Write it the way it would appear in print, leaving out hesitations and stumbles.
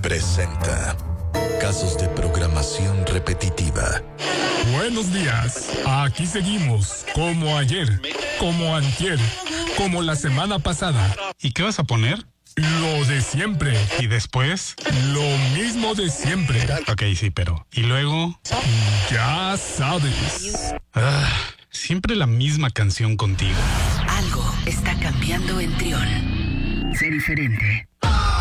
presenta casos de programación repetitiva. Buenos días, aquí seguimos, como ayer, como antier, como la semana pasada. ¿Y qué vas a poner? Lo de siempre. ¿Y después? Lo mismo de siempre. Ok, sí, pero... ¿Y luego? Ya sabes. Siempre la misma canción contigo. Algo está cambiando en Trión. Sé diferente.